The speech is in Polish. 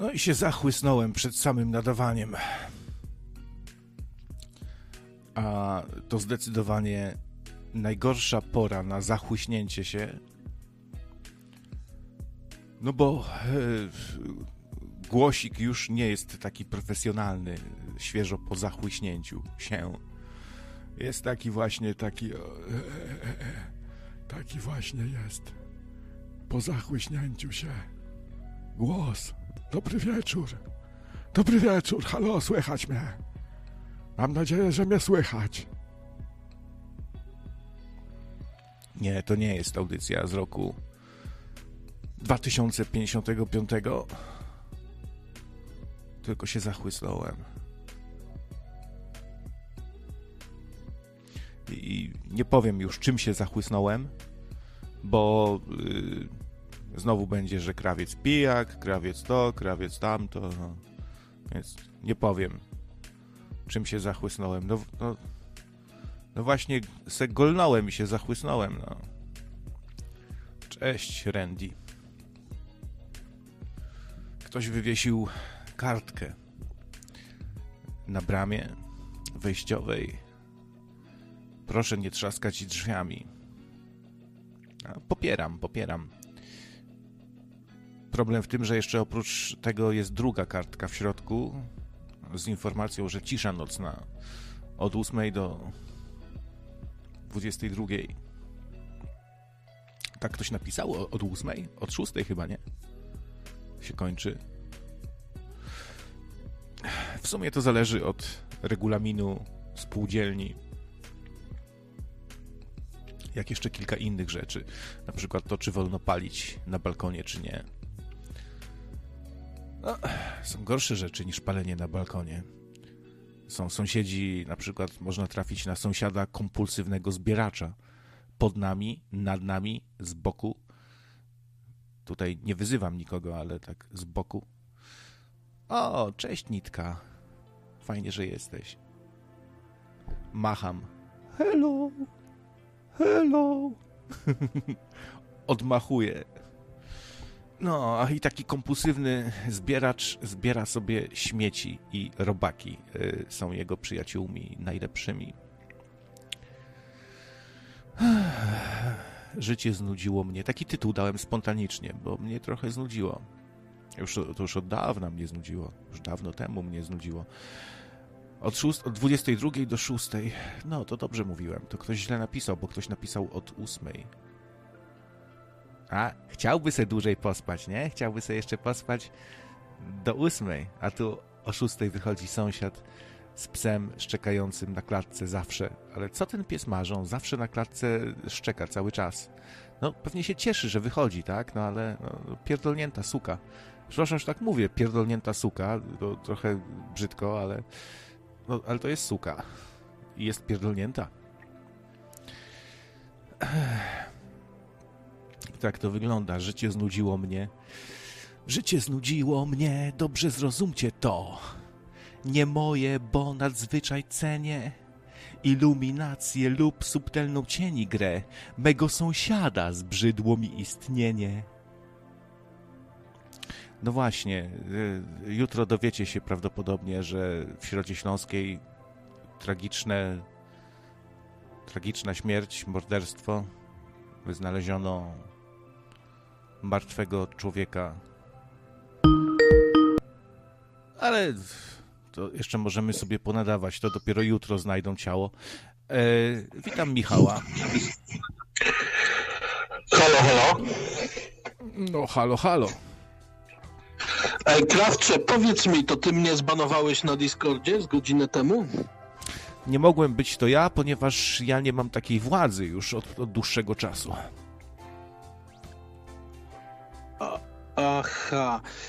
No i się zachłysnąłem przed samym nadawaniem. A to zdecydowanie najgorsza pora na zachłyśnięcie się. No bo głosik już nie jest taki profesjonalny, świeżo po zachłyśnięciu się. Jest taki właśnie, taki właśnie jest. Po zachłyśnięciu się. Głos. Dobry wieczór. Dobry wieczór. Halo, słychać mnie? Mam nadzieję, że mnie słychać. Nie, to nie jest audycja z roku 2055. Tylko się zachłysnąłem. I nie powiem już, czym się zachłysnąłem, bo znowu będzie, że krawiec pijak, krawiec to, krawiec tamto. No. Więc nie powiem, czym się zachłysnąłem. No właśnie, se golnąłem i się zachłysnąłem. No. Cześć, Randy. Ktoś wywiesił kartkę na bramie wejściowej. Proszę nie trzaskać drzwiami. Popieram. Problem w tym, że jeszcze oprócz tego jest druga kartka w środku z informacją, że cisza nocna od 8 do 22. Tak ktoś napisał? Od 8? Od 6 chyba, nie? Się kończy. W sumie to zależy od regulaminu spółdzielni. Jak jeszcze kilka innych rzeczy. Na przykład to, czy wolno palić na balkonie, czy nie. No, są gorsze rzeczy niż palenie na balkonie. Są sąsiedzi, na przykład można trafić na sąsiada kompulsywnego zbieracza. Pod nami, nad nami, z boku. Tutaj nie wyzywam nikogo, ale tak z boku. O, cześć Nitka. Fajnie, że jesteś. Macham. Hello. Hello. Odmachuję. No, a i taki kompulsywny zbieracz zbiera sobie śmieci i robaki. Są jego przyjaciółmi najlepszymi. Życie znudziło mnie. Taki tytuł dałem spontanicznie, bo mnie trochę znudziło. To już od dawna mnie znudziło. Już dawno temu mnie znudziło. Od 22 do 6. No, to dobrze mówiłem. To ktoś źle napisał, bo ktoś napisał od 8. A, chciałby se dłużej pospać, nie? Chciałby se jeszcze pospać do 8. A tu o 6 wychodzi sąsiad z psem szczekającym na klatce zawsze. Ale co ten pies ma, że on zawsze na klatce szczeka cały czas? No, pewnie się cieszy, że wychodzi, tak? No, ale pierdolnięta suka. Przepraszam, że tak mówię, pierdolnięta suka. To trochę brzydko, ale... No, ale to jest suka. I jest pierdolnięta. Tak to wygląda. Życie znudziło mnie. Życie znudziło mnie. Dobrze zrozumcie to. Nie moje, bo nadzwyczaj cenię iluminację lub subtelną cieni grę mego sąsiada zbrzydło mi istnienie. No właśnie, jutro dowiecie się prawdopodobnie, że w Środzie Śląskiej tragiczna śmierć, morderstwo. Znaleziono martwego człowieka. Ale to jeszcze możemy sobie ponadawać, to dopiero jutro znajdą ciało. Witam Michała. Halo, halo. No, halo, halo. Krawcze, powiedz mi, to ty mnie zbanowałeś na Discordzie z godzinę temu? Nie mogłem być to ja, ponieważ ja nie mam takiej władzy już od dłuższego czasu. Aha.